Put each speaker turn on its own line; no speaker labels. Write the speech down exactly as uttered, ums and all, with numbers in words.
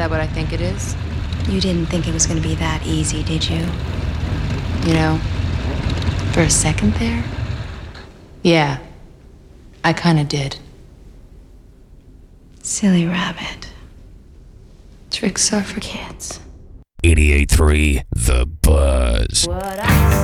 that what I think it is?
You didn't think it was going to be that easy, did you?
You know, for a second there, yeah, I kinda did.
Silly rabbit. Tricks are for kids.
eighty-eight point three The Buzz.
What I